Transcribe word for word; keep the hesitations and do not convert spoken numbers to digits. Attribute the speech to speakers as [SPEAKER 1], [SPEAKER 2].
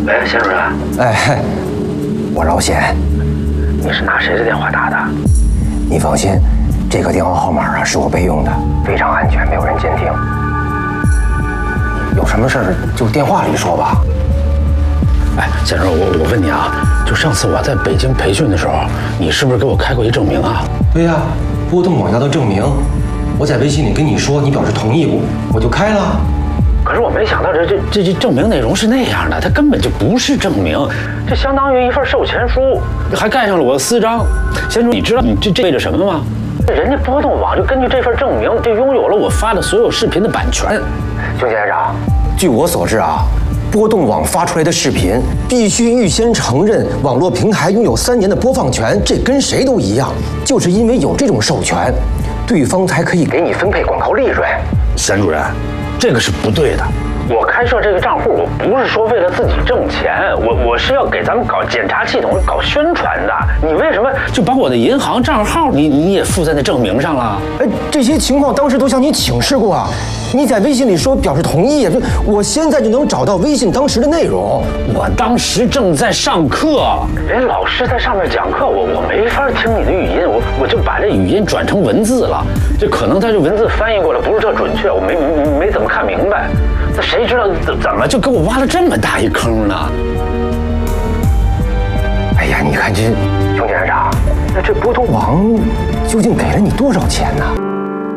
[SPEAKER 1] 喂，钱主任。
[SPEAKER 2] 哎，我老显。
[SPEAKER 1] 你是拿谁的电话打的？
[SPEAKER 2] 你放心，这个电话号码啊是我备用的，非常安全，没有人监听。有什么事儿就电话里说吧。
[SPEAKER 1] 哎，钱主任，我我问你啊，就上次我在北京培训的时候，你是不是给我开过一证明啊？
[SPEAKER 2] 对呀、啊，波动网要的证明，我在微信里跟你说，你表示同意，我我就开了。
[SPEAKER 1] 可是我没想到这这这这证明内容是那样的，它根本就不是证明，这相当于一份授权书，还盖上了我的私章。先生，你知道你这这意味着什么吗？人家波动网就根据这份证明，就拥有了我发的所有视频的版权。
[SPEAKER 2] 熊检长，据我所知啊，波动网发出来的视频必须预先承认网络平台拥有三年的播放权，这跟谁都一样，就是因为有这种授权，对方才可以给你分配广告利润。
[SPEAKER 1] 沈主任，这个是不对的。我开设这个账户，我不是说为了自己挣钱，我我是要给咱们搞检查系统、搞宣传的。你为什么就把我的银行账号你你也附在那证明上了？
[SPEAKER 2] 哎，这些情况当时都向你请示过啊，你在微信里说表示同意，我现在就能找到微信当时的内容。
[SPEAKER 1] 我当时正在上课，人老师在上面讲课，我我没法听你的语音，我我就把这语音转成文字了，这可能他这文字翻译过来不是特准确，我没没没怎么看明白。那谁知道怎怎么就给我挖了这么大一坑呢？
[SPEAKER 2] 哎呀，你看这熊检长，那这波动网究竟给了你多少钱呢？